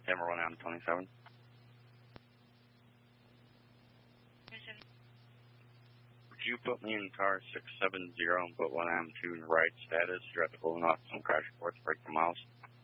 Denver 1M27. Would you put me in car 670 and put 1M2 in right status? You're at the pulling off some crash reports, break for miles.